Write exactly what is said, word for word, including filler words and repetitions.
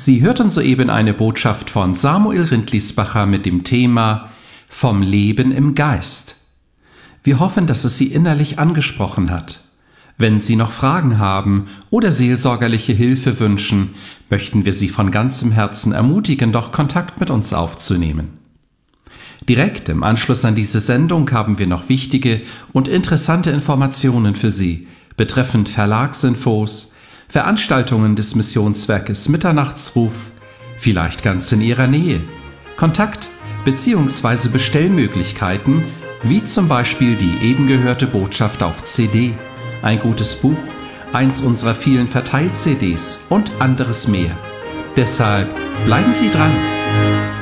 Sie hörten soeben eine Botschaft von Samuel Rindlisbacher mit dem Thema Vom Leben im Geist. Wir hoffen, dass es Sie innerlich angesprochen hat. Wenn Sie noch Fragen haben oder seelsorgerliche Hilfe wünschen, möchten wir Sie von ganzem Herzen ermutigen, doch Kontakt mit uns aufzunehmen. Direkt im Anschluss an diese Sendung haben wir noch wichtige und interessante Informationen für Sie betreffend Verlagsinfos, Veranstaltungen des Missionswerkes Mitternachtsruf, vielleicht ganz in Ihrer Nähe, Kontakt bzw. Bestellmöglichkeiten, wie zum Beispiel die eben gehörte Botschaft auf C D, ein gutes Buch, eins unserer vielen Verteilt-C Ds und anderes mehr. Deshalb bleiben Sie dran!